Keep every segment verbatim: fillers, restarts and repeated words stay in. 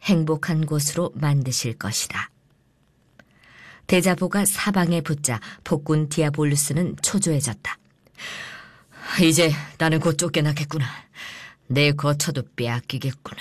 행복한 곳으로 만드실 것이다. 대자보가 사방에 붙자 폭군 디아볼루스는 초조해졌다. 이제 나는 곧 쫓겨나겠구나. 내 거처도 빼앗기겠구나.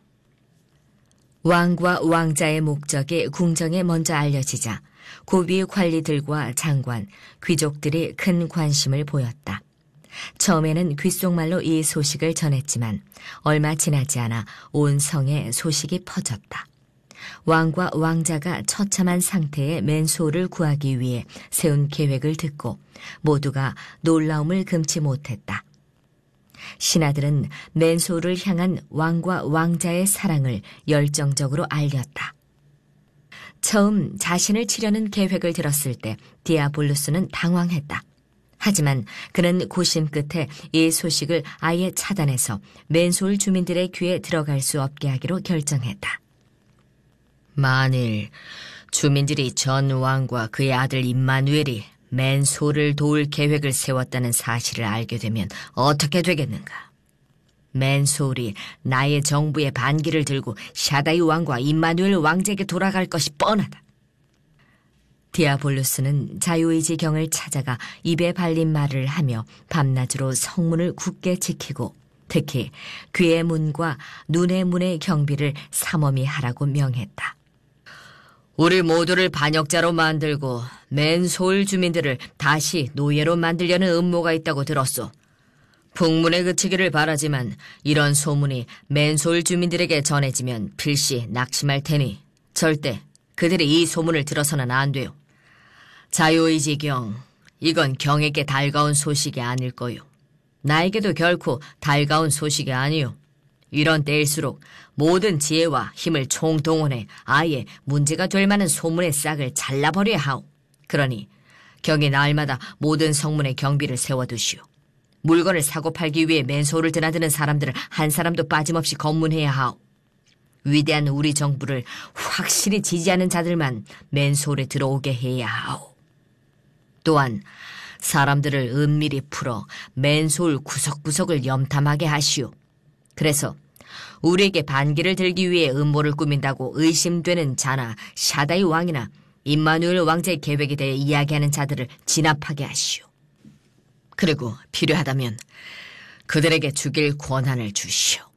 왕과 왕자의 목적이 궁정에 먼저 알려지자 고위 관리들과 장관, 귀족들이 큰 관심을 보였다. 처음에는 귓속말로 이 소식을 전했지만 얼마 지나지 않아 온 성에 소식이 퍼졌다. 왕과 왕자가 처참한 상태의 맨소를 구하기 위해 세운 계획을 듣고 모두가 놀라움을 금치 못했다. 신하들은 맨소를 향한 왕과 왕자의 사랑을 열정적으로 알렸다. 처음 자신을 치려는 계획을 들었을 때 디아볼루스는 당황했다. 하지만 그는 고심 끝에 이 소식을 아예 차단해서 맨솔 주민들의 귀에 들어갈 수 없게 하기로 결정했다. 만일 주민들이 전 왕과 그의 아들 임마누엘이 맨솔을 도울 계획을 세웠다는 사실을 알게 되면 어떻게 되겠는가? 맨솔이 나의 정부의 반기를 들고 샤다이 왕과 임마누엘 왕제에게 돌아갈 것이 뻔하다. 디아볼루스는 자유의지경을 찾아가 입에 발린 말을 하며 밤낮으로 성문을 굳게 지키고 특히 귀의 문과 눈의 문의 경비를 삼엄히 하라고 명했다. 우리 모두를 반역자로 만들고 맨솔 주민들을 다시 노예로 만들려는 음모가 있다고 들었소. 풍문에 그치기를 바라지만 이런 소문이 맨솔 주민들에게 전해지면 필시 낙심할 테니 절대 그들이 이 소문을 들어서는 안 돼요. 자유의지경, 이건 경에게 달가운 소식이 아닐 거요. 나에게도 결코 달가운 소식이 아니요. 이런 때일수록 모든 지혜와 힘을 총동원해 아예 문제가 될 만한 소문의 싹을 잘라버려야 하오. 그러니 경이 날마다 모든 성문에 경비를 세워두시오. 물건을 사고 팔기 위해 맨소를 드나드는 사람들을 한 사람도 빠짐없이 검문해야 하오. 위대한 우리 정부를 확실히 지지하는 자들만 맨소에 들어오게 해야 하오. 또한 사람들을 은밀히 풀어 맨솔 구석구석을 염탐하게 하시오. 그래서 우리에게 반기를 들기 위해 음모를 꾸민다고 의심되는 자나 샤다이 왕이나 임마누엘 왕제의 계획에 대해 이야기하는 자들을 진압하게 하시오. 그리고 필요하다면 그들에게 죽일 권한을 주시오.